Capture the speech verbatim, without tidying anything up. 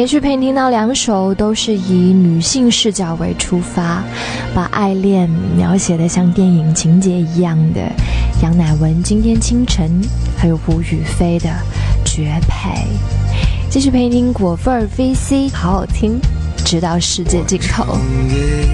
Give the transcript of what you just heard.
连续陪你听到两首都是以女性视角为出发，把爱恋描写的像电影情节一样的杨乃文《今天清晨》，还有胡宇飞的绝配。继续陪你听果味 V C， 好好听，直到世界尽头。